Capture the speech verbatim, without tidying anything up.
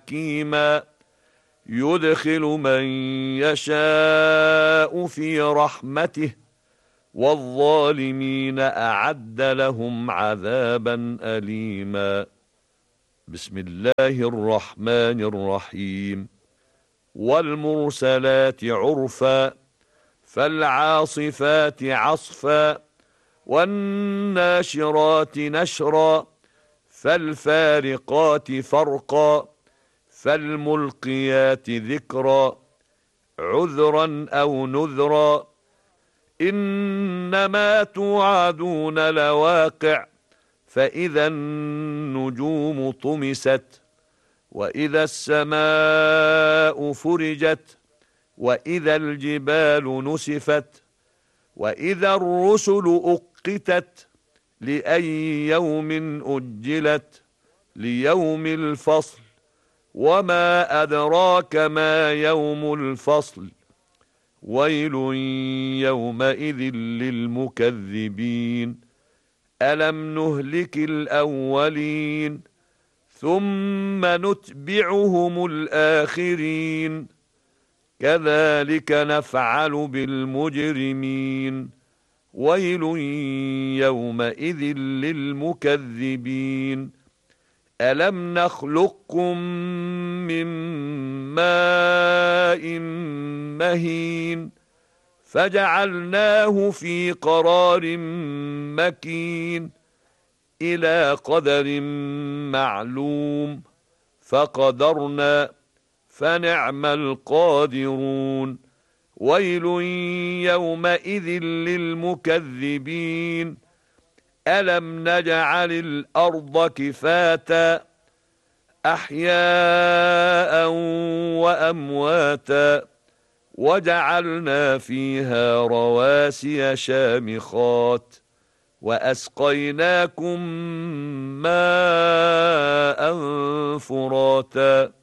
حكيما يدخل من يشاء في رحمته والظالمين أعد لهم عذابا أليما. بسم الله الرحمن الرحيم. والمرسلات عرفا فالعاصفات عصفا والناشرات نشرا فالفارقات فرقا فالملقيات ذكرا عذرا أو نذرا إنما توعدون لواقع فإذا النجوم طمست وإذا السماء فرجت وإذا الجبال نسفت وإذا الرسل أقتت لأي يوم أجلت ليوم الفصل وما أدراك ما يوم الفصل ويل يومئذ للمكذبين ألم نهلك الأولين ثم نتبعهم الآخرين كذلك نفعل بالمجرمين ويل يومئذ للمكذبين ألم نخلقكم من ماء مهين فجعلناه في قرار مكين إلى قدر معلوم فقدرنا فنعم القادرون ويل يومئذ للمكذبين ألم نجعل الأرض كفاتا أحياء وأمواتا وجعلنا فيها رواسي شامخات وأسقيناكم ماء فراتا